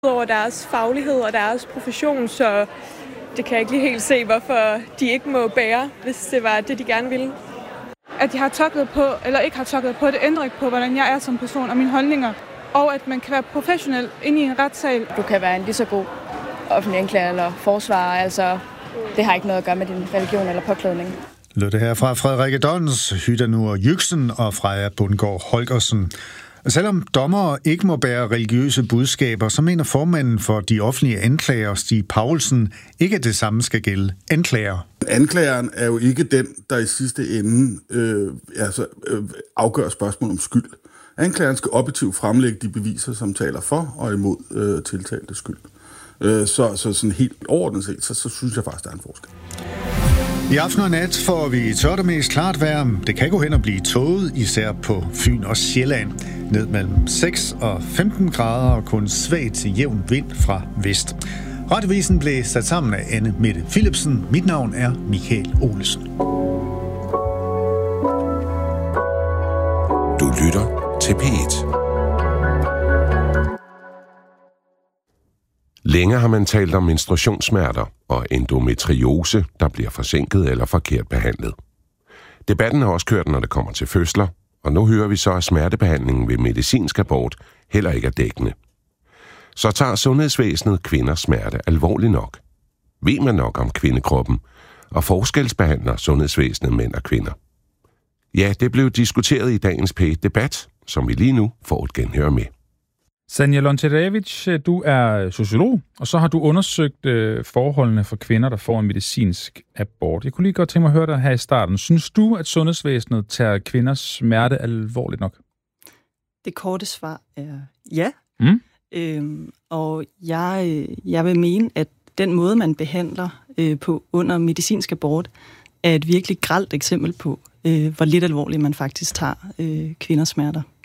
over deres faglighed og deres profession, så det kan jeg ikke lige helt se, hvorfor de ikke må bære, hvis det var det, de gerne ville. At jeg har tørklæde på, eller ikke har tørklæde på, det ændrer ikke på, hvordan jeg er som person og mine holdninger. Og at man kan være professionel inde i en retssal. Du kan være en lige så god offentlig anklager eller forsvarer, altså det har ikke noget at gøre med din religion eller påklædning. Lød det her fra Frederikke Dons, Hydanur Jyksen og Freja Bundgaard Holgersen. Og selvom dommere ikke må bære religiøse budskaber, så mener formanden for de offentlige anklager, Stig Paulsen, ikke at det samme skal gælde anklager. Anklageren er jo ikke den, der i sidste ende afgør spørgsmål om skyld. Anklageren skal objektivt fremlægge de beviser, som taler for og imod tiltalte skyld. Så sådan helt overordnet set, så synes jeg faktisk, der er en forskel. I aften og nat får vi tørt og mest klart vejr. Det kan gå hen og blive tåget, især på Fyn og Sjælland. Ned mellem 6 og 15 grader og kun svag til jævn vind fra vest. Radiovisen blev sat sammen af Anne Mette Philipsen. Mit navn er Michael Olesen. Du lytter til P1. Længe har man talt om menstruationssmerter og endometriose, der bliver forsinket eller forkert behandlet. Debatten har også kørt, når det kommer til fødsler, og nu hører vi så, at smertebehandlingen ved medicinsk abort heller ikke er dækkende. Så tager sundhedsvæsenet kvinders smerte alvorligt nok? Ved man nok om kvindekroppen? Og forskelsbehandler sundhedsvæsenet mænd og kvinder? Ja, det blev diskuteret i dagens P1-debat, som vi lige nu får et genhør med. Sanja Lončerević, du er sociolog, og så har du undersøgt forholdene for kvinder, der får en medicinsk abort. Jeg kunne lige godt tænke mig at høre dig her i starten. Synes du, at sundhedsvæsenet tager kvinders smerte alvorligt nok? Det korte svar er ja. Og jeg vil mene, at den måde, man behandler på under medicinsk abort, er et virkelig grelt eksempel på, hvor lidt alvorligt man faktisk tager kvinders smerter.